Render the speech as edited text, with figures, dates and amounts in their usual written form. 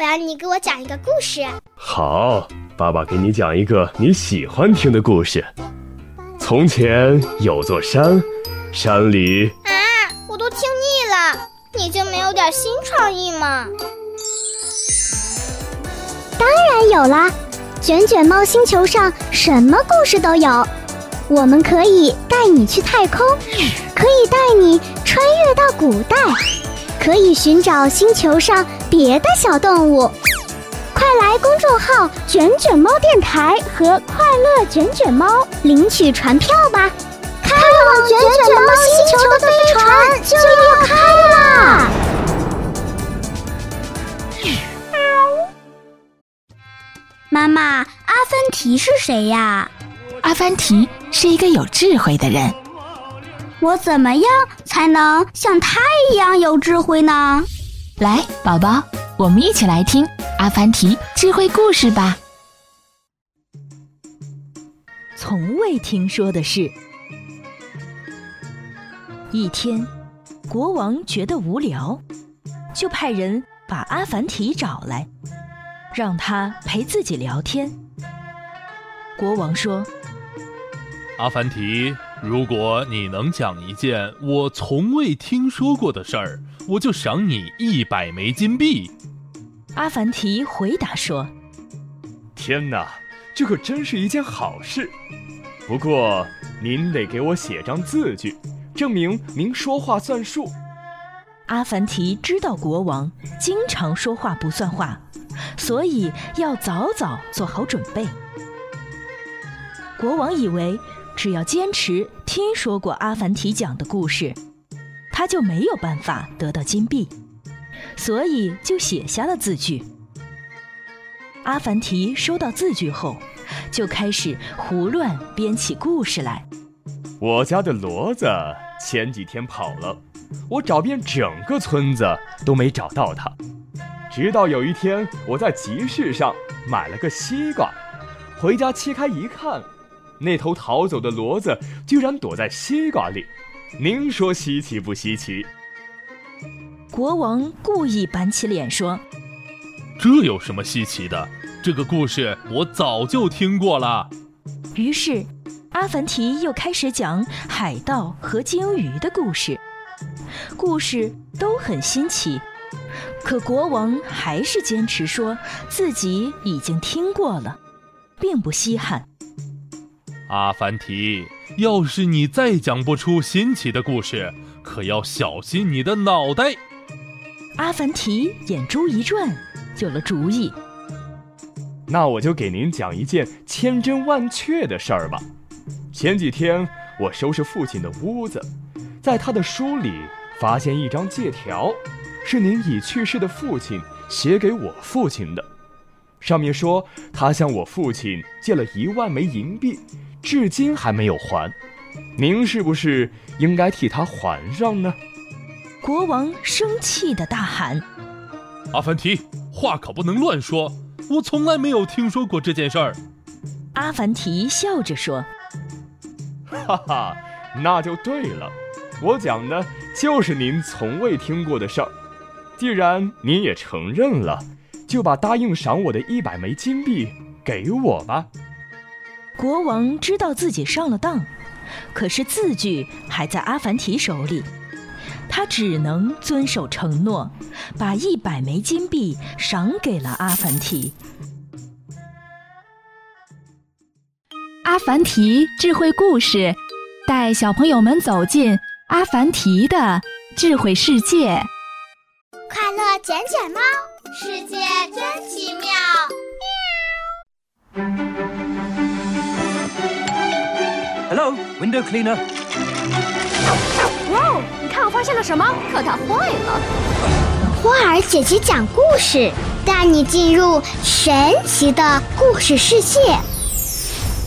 然你给我讲一个故事。 好，爸爸给你讲一个你喜欢听的故事。从前有座山，山里…… 我都听腻了，你就没有点新创意吗？ 当然有啦，卷卷猫星球上什么故事都有。我们可以带你去太空，可以带你穿越到古代，可以寻找星球上别的小动物。快来公众号卷卷猫电台和快乐卷卷猫领取船票吧，开往卷卷猫星球的飞船就要开啦！妈妈，阿凡提是谁呀？ 阿凡提是一个有智慧的人。 我怎么样才能像他一样有智慧呢？ 来，宝宝，我们一起来听阿凡提智慧故事吧。 从未听说的事。一天，国王觉得无聊，就派人把阿凡提找来，让他陪自己聊天。国王说： 阿凡提，如果你能讲一件我从未听说过的事儿，我就赏你100枚金币。 阿凡提回答说： 天哪，这可真是一件好事。不过您得给我写张字据，证明您说话算数。 阿凡提知道国王经常说话不算话，所以要早早做好准备。国王以为只要坚持听说过阿凡提讲的故事，他就没有办法得到金币，所以就写下了字据。阿凡提收到字据后，就开始胡乱编起故事来。 我家的骡子前几天跑了，我找遍整个村子都没找到它。直到有一天，我在集市上买了个西瓜，回家切开一看，那头逃走的骡子居然躲在西瓜里。您说稀奇不稀奇？ 国王故意板起脸说： 这有什么稀奇的？这个故事我早就听过了。 于是阿凡提又开始讲海盗和鲸鱼的故事，故事都很新奇，可国王还是坚持说自己已经听过了，并不稀罕。 阿凡提，要是你再讲不出新奇的故事，可要小心你的脑袋。 阿凡提眼珠一转，有了主意。 那我就给您讲一件千真万确的事儿吧。前几天我收拾父亲的屋子，在他的书里发现一张借条，是您已去世的父亲写给我父亲的。上面说他向我父亲借了1万枚银币，至今还没有还。您是不是应该替他还上呢？ 国王生气地大喊： 阿凡提，话可不能乱说，我从来没有听说过这件事儿。 阿凡提笑着说： 哈哈，那就对了，我讲的就是您从未听过的事儿。既然您也承认了，就把答应赏我的100枚金币给我吧。 国王知道自己上了当，可是字据还在阿凡提手里，他只能遵守承诺，把100枚金币赏给了阿凡提。 阿凡提智慧故事，带小朋友们走进阿凡提的智慧世界。 快乐卷卷猫，世界真奇妙。 Hello, window cleaner. 哇哦，你看我发现了什么？可它坏了。 花儿姐姐讲故事，带你进入神奇的故事世界。